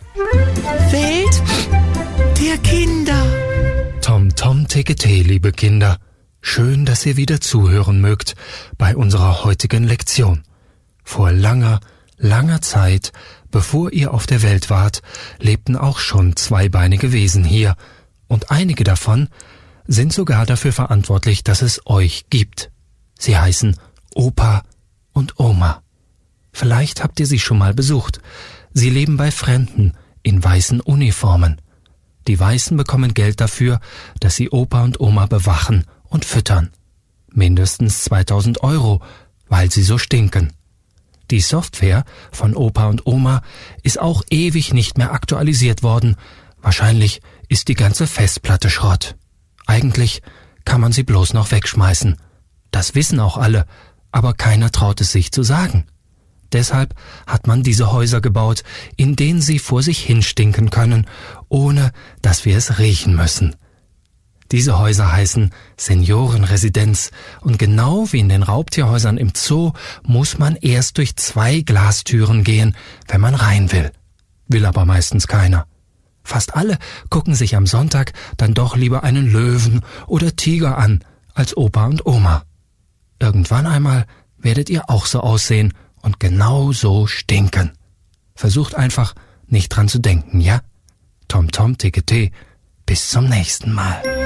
Welt der Kinder. Tom Tom Tekete, liebe Kinder. Schön, dass ihr wieder zuhören mögt bei unserer heutigen Lektion. Vor langer, langer Zeit, bevor ihr auf der Welt wart, lebten auch schon zweibeinige Wesen hier. Und einige davon sind sogar dafür verantwortlich, dass es euch gibt. Sie heißen Opa und Oma. Vielleicht habt ihr sie schon mal besucht. Sie leben bei Fremden in weißen Uniformen. Die Weißen bekommen Geld dafür, dass sie Opa und Oma bewachen und füttern. Mindestens 2000 €, weil sie so stinken. Die Software von Opa und Oma ist auch ewig nicht mehr aktualisiert worden. Wahrscheinlich ist die ganze Festplatte Schrott. Eigentlich kann man sie bloß noch wegschmeißen. Das wissen auch alle, aber keiner traut es sich zu sagen. Deshalb hat man diese Häuser gebaut, in denen sie vor sich hin stinken können, ohne dass wir es riechen müssen. Diese Häuser heißen Seniorenresidenz und genau wie in den Raubtierhäusern im Zoo muss man erst durch 2 Glastüren gehen, wenn man rein will. Will aber meistens keiner. Fast alle gucken sich am Sonntag dann doch lieber einen Löwen oder Tiger an als Opa und Oma. Irgendwann einmal werdet ihr auch so aussehen und genau so stinken. Versucht einfach nicht dran zu denken, ja? Tom Tom Tekete, bis zum nächsten Mal.